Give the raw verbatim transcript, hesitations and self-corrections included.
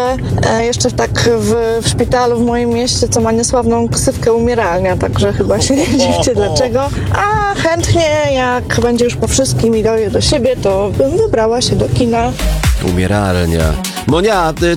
e, jeszcze tak w, w szpitalu w moim mieście, co ma niesławną ksywkę umieralnia, także chyba się nie dziwcie dlaczego. A chętnie, jak będzie już po wszystkim i doję do siebie, to bym wybrała się do kina. Umieralnia. Monia, ty